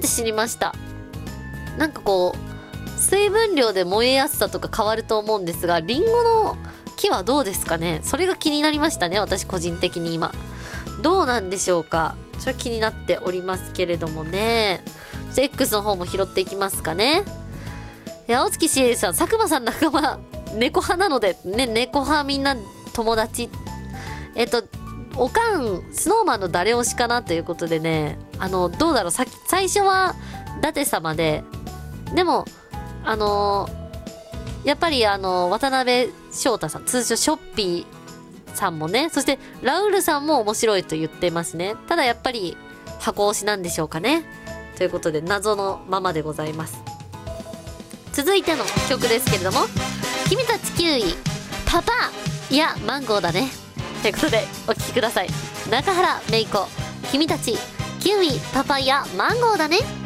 て知りました。なんかこう、水分量で燃えやすさとか変わると思うんですが、リンゴの木はどうですかね。それが気になりましたね、私個人的に今。どうなんでしょうか。ちょっと気になっておりますけれどもね。X の方も拾っていきますかね。青月しえりさん、佐久間さん仲間、猫派なので、ね、猫派みんな友達。おかん、スノーマンの誰推しかなということでね、どうだろう、最初は、舘様で、でも、やっぱり渡辺翔太さん、通称ショッピーさんもね、そしてラウールさんも面白いと言ってますね。ただやっぱり、箱推しなんでしょうかね。ということで、謎のままでございます。続いての曲ですけれども、君たちキウイ、パパ、いや、マンゴーだね。ということで、お聴きください。中原芽衣子、君たち、キウイ、パパイヤ、マンゴーだね。